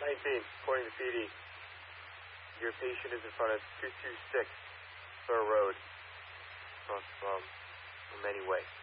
19, according to PD. Your patient is in front of 226 Spur Road, across from Many Way.